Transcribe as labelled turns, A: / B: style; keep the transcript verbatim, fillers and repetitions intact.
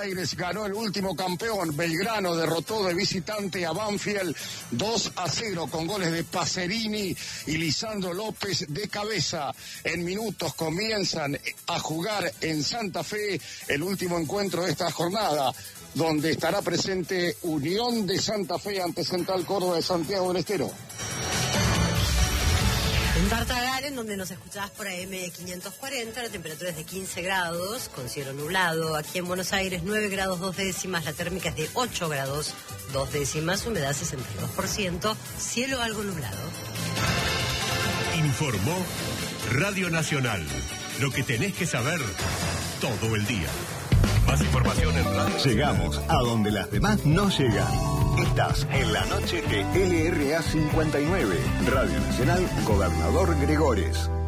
A: Aires ganó el último campeón. Belgrano derrotó de visitante a Banfield dos a cero con goles de Pacerini y Lisandro López de cabeza. En minutos comienzan a jugar en Santa Fe el último encuentro de esta jornada, donde estará presente Unión de Santa Fe ante Central Córdoba de Santiago del Estero.
B: En Tartagal, donde nos escuchabas por A M quinientos cuarenta, la temperatura es de quince grados, con cielo nublado. Aquí en Buenos Aires, nueve grados dos décimas, la térmica es de ocho grados dos décimas, humedad sesenta y dos por ciento, cielo algo nublado.
C: Informó Radio Nacional, lo que tenés que saber todo el día. Más información en Radio.
D: Llegamos a donde las demás no llegan. Estás en la noche de L R A cincuenta y nueve, Radio Nacional, Gobernador Gregores.